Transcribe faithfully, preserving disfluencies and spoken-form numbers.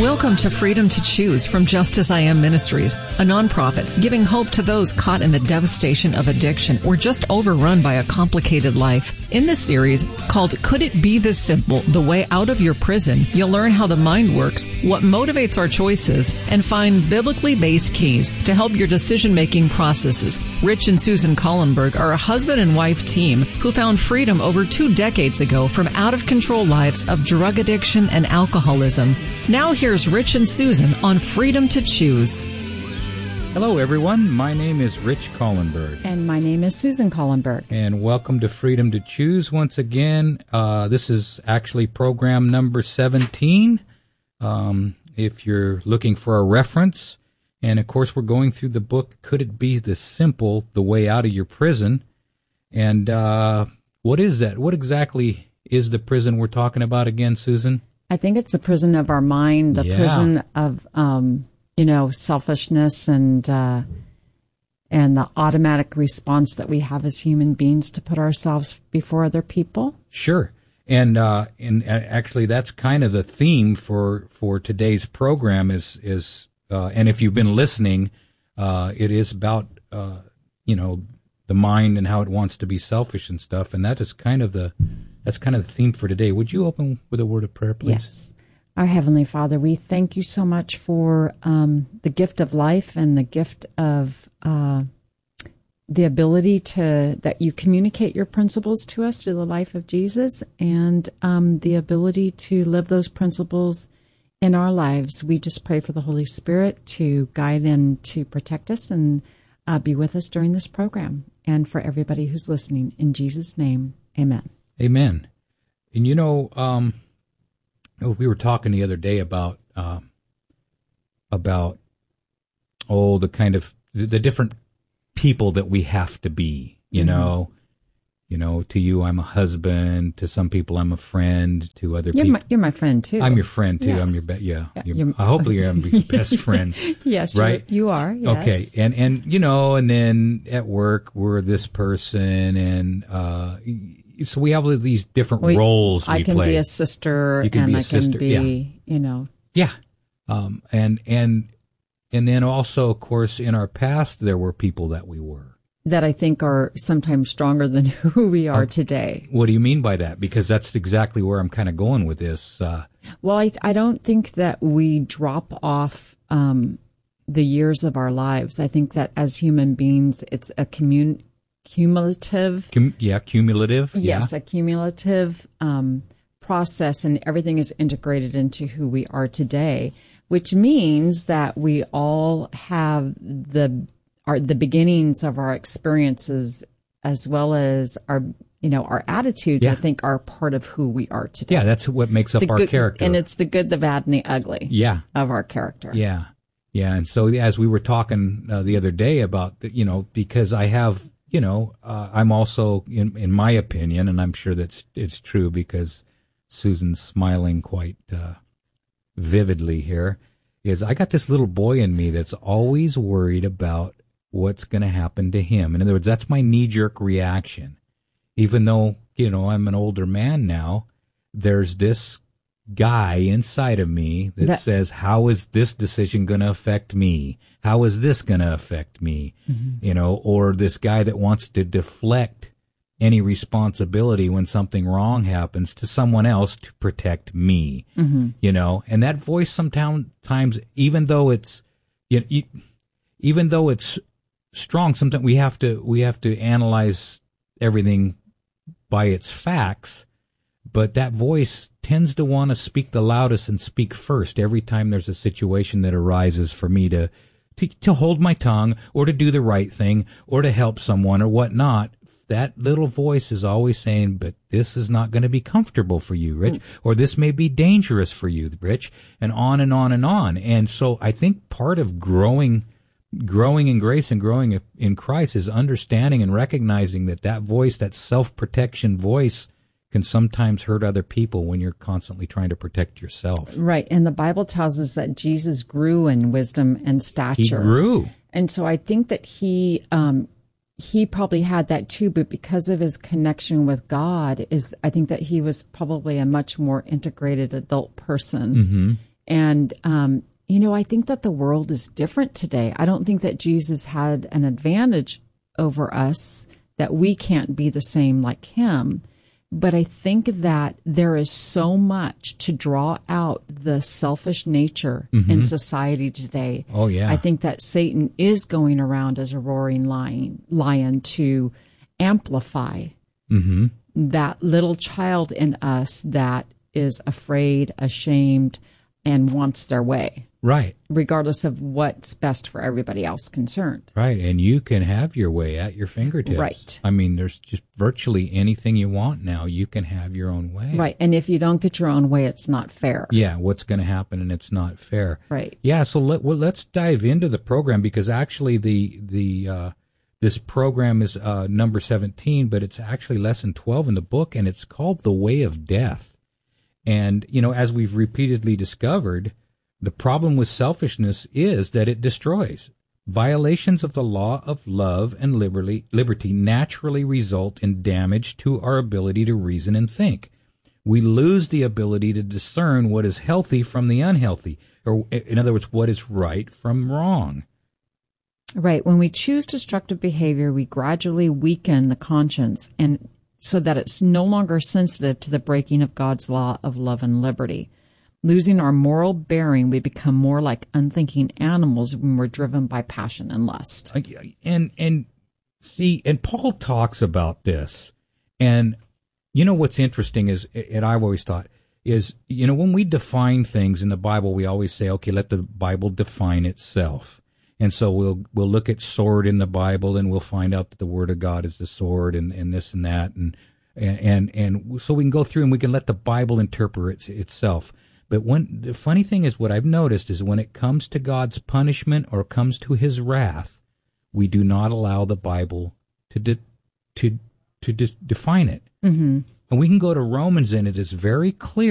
Welcome to Freedom to Choose from Just As I Am Ministries, a nonprofit giving hope to those caught in the devastation of addiction or just overrun by a complicated life. In this series, called Could It Be This Simple? The Way Out of Your Prison, you'll learn how the mind works, what motivates our choices, and find biblically based keys to help your decision-making processes. Rich and Susan Collenberg are a husband and wife team who found freedom over two decades ago from out-of-control lives of drug addiction and alcoholism. Now here's Rich and Susan on Freedom to Choose. Hello, everyone. My name is Rich Collenberg. And my name is Susan Collenberg. And welcome to Freedom to Choose once again. Uh, this is actually program number seventeen, um, if you're looking for a reference. And, of course, we're going through the book, Could It Be This Simple? The Way Out of Your Prison. And uh, what is that? What exactly is the prison we're talking about again, Susan? I think it's the prison of our mind, the yeah. prison of, um, you know, selfishness and uh, and the automatic response that we have as human beings to put ourselves before other people. Sure. And uh, and actually, that's kind of the theme for, for today's program is, is uh, and if you've been listening, uh, it is about, uh, you know, the mind and how it wants to be selfish and stuff. And that is kind of the... That's kind of the theme for today. Would you open with a word of prayer, please? Yes. Our Heavenly Father, we thank you so much for um, the gift of life and the gift of uh, the ability to that you communicate your principles to us through the life of Jesus and um, the ability to live those principles in our lives. We just pray for the Holy Spirit to guide and to protect us and uh, be with us during this program and for everybody who's listening. In Jesus' name, amen. Amen. And you know, um, we were talking the other day about uh, about oh the kind of the, the different people that we have to be. You mm-hmm. know, you know, to you I'm a husband. To some people I'm a friend. To other you're people, my, you're my friend too. I'm your friend too. Yes. I'm your be- yeah. yeah you're, you're, uh, hopefully I'm your best friend. Yes, right. You are. Yes. Okay, and and you know, and then at work we're this person, and uh, so we have these different we, roles we I can play. be a sister, you can and be a I sister. can be, yeah. you know. Yeah. Um, and, and, and then also, of course, in our past, there were people that we were. That I think are sometimes stronger than who we are uh, today. What do you mean by that? Because that's exactly where I'm kind of going with this. Uh, well, I, I don't think that we drop off um, the years of our lives. I think that as human beings, it's a commun- cumulative. Cum- yeah, cumulative. Yes, yeah. a cumulative um, process, and everything is integrated into who we are today, which means that we all have the our the beginnings of our experiences as well as our you know our attitudes. Yeah. I think are part of who we are today. Yeah, that's what makes up the our good, character, and it's the good, the bad, and the ugly. Yeah. of our character. Yeah, yeah, and so as we were talking uh, the other day about the, you know because I have. You know, uh, I'm also, in in my opinion, and I'm sure that's it's true because Susan's smiling quite uh, vividly here, is I got this little boy in me that's always worried about what's going to happen to him. In other words, that's my knee-jerk reaction. Even though, you know, I'm an older man now, there's this guy inside of me that, that says, how is this decision going to affect me? How is this going to affect me? Mm-hmm. You know, or this guy that wants to deflect any responsibility when something wrong happens to someone else to protect me. Mm-hmm. You know, and that voice sometimes, even though it's, you know, even though it's strong, sometimes we have to we have to analyze everything by its facts. But that voice tends to want to speak the loudest and speak first every time there's a situation that arises for me to, to, to hold my tongue or to do the right thing or to help someone or whatnot. That little voice is always saying, but this is not going to be comfortable for you, Rich, mm. or this may be dangerous for you, Rich, and on and on and on. And so I think part of growing growing in grace and growing in Christ is understanding and recognizing that that voice, that self-protection voice, can sometimes hurt other people when you're constantly trying to protect yourself. Right. And the Bible tells us that Jesus grew in wisdom and stature. He grew. And so I think that he um, he probably had that too, but because of his connection with God, is I think that he was probably a much more integrated adult person. Mm-hmm. And, um, you know, I think that the world is different today. I don't think that Jesus had an advantage over us, that we can't be the same like him. But I think that there is so much to draw out the selfish nature mm-hmm. in society today. Oh, yeah. I think that Satan is going around as a roaring lion, lion to amplify mm-hmm. that little child in us that is afraid, ashamed, and wants their way. Right. Regardless of what's best for everybody else concerned. Right. And you can have your way at your fingertips. Right. I mean, there's just virtually anything you want now. You can have your own way. Right. And if you don't get your own way, it's not fair. Yeah. What's going to happen, and it's not fair. Right. Yeah. So let, well, let's dive into the program, because actually the, the, uh, this program is uh, number seventeen, but it's actually lesson twelve in the book, and it's called The Way of Death. And, you know, as we've repeatedly discovered, the problem with selfishness is that it destroys. Violations of the law of love and liberty, liberty naturally result in damage to our ability to reason and think. We lose the ability to discern what is healthy from the unhealthy, or in other words, what is right from wrong. Right. When we choose destructive behavior, we gradually weaken the conscience, and so that it's no longer sensitive to the breaking of God's law of love and liberty. Losing our moral bearing, we become more like unthinking animals when we're driven by passion and lust. And and see, and Paul talks about this. And you know what's interesting is, and I've always thought, is, you know, when we define things in the Bible, we always say, okay, let the Bible define itself. And so we'll we'll look at sword in the Bible, and we'll find out that the Word of God is the sword, and, and this and that, and and and so we can go through and we can let the Bible interpret it, itself. But when the funny thing is, what I've noticed is when it comes to God's punishment or comes to His wrath, we do not allow the Bible to de, to to de, define it. Mm-hmm. And we can go to Romans, and it is very clear